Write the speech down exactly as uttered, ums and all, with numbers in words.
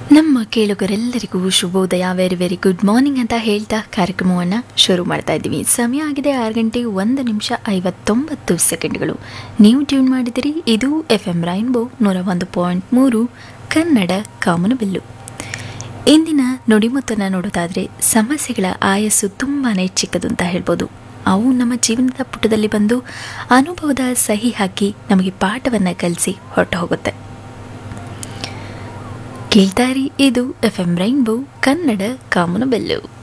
ನಮ್ಮ ಕೇಳುಗರೆಲ್ಲರಿಗೂ ಶುಭೋದಯ, very very good morning ಅಂತ ಹೇಳ್ತಾ ಕಾರ್ಯಕ್ರಮವನ್ನು ಶುರು ಮಾಡ್ತಾ ಇದ್ದೀವಿ. ಸಮಯ ಆಗಿದೆ ಆರು ಗಂಟೆ ಒಂದು ನಿಮಿಷ ಐವತ್ತೊಂಬತ್ತು ಸೆಕೆಂಡ್ಗಳು. ನೀವು ಟ್ಯೂನ್ ಮಾಡಿದಿರಿ, ಇದು ಎಫ್ ಎಂ ರೈನ್ಬೋ ನೂರ ಒಂದು ಪಾಯಿಂಟ್ ಮೂರು ಕನ್ನಡ ಕಾಮನಬಿಲ್ಲು. ಇಂದಿನ ನುಡಿಮುತ್ತನ್ನು ನೋಡೋದಾದರೆ ಸಮಸ್ಯೆಗಳ ಆಯಸ್ಸು ತುಂಬಾ ಚಿಕ್ಕದು ಅಂತ ಹೇಳ್ಬೋದು. ಅವು ನಮ್ಮ ಜೀವನದ ಪುಟದಲ್ಲಿ ಬಂದು ಅನುಭವದ ಸಹಿ ಹಾಕಿ ನಮಗೆ ಪಾಠವನ್ನು ಕಲಿಸಿ ಹೊರಟು ಹೋಗುತ್ತೆ. ಕೇಳ್ತಾರಿ, ಇದು ಎಫ್ ಎಂ ರೈನ್ಬೋ ಕನ್ನಡ ಕಾಮನಬಿಲ್ಲು.